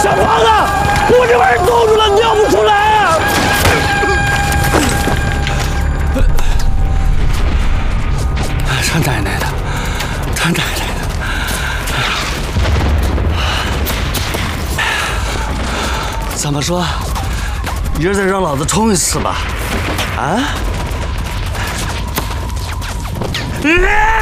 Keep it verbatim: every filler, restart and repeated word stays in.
小胖子，我这玩意儿冻住了，尿不出来啊！他奶奶的，他奶奶的！怎么说？一人再让老子冲一次吧？啊？啊